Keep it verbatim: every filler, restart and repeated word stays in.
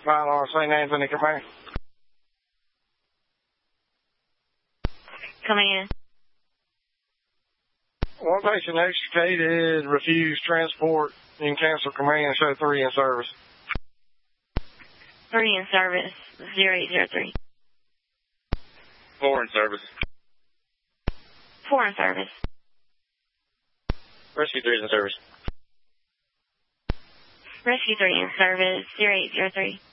Mile on Saint Anthony Command. Command. One patient extricated, refused transport, and cancel command, show three in service. Three in service, zero eight zero three. Four in service. Four in service. Rescue three is in service. Rescue three in service, zero eight zero three.